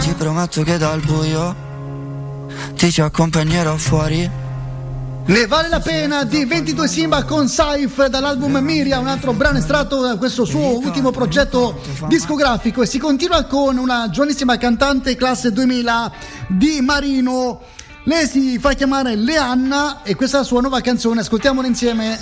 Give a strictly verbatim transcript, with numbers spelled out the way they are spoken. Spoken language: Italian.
ti prometto che dal buio ti ci accompagnerò fuori. Ne vale la pena di ventidue Simba con Saif dall'album Miria, un altro brano estratto da questo suo ultimo progetto discografico. E si continua con una giovanissima cantante classe duemila di Marino. Lei si fa chiamare Leanna e questa è la sua nuova canzone, ascoltiamola insieme.